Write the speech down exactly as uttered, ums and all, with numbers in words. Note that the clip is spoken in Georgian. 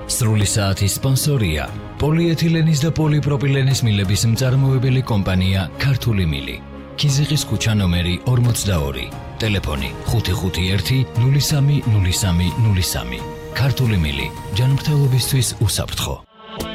სრული საათის სპონსორია პოლიეთილენის და პოლიპროპილენის მილების მწარმოებელი კომპანია ქართული მილი. ქიზიყის ქუჩა ნომერი ორმოცდაორი. ტელეფონი ხუთი ხუთი ერთი ნული სამი ნული სამი ნული სამი. ქართული მილი ჯანმრთელობისთვის უსაფრთხო.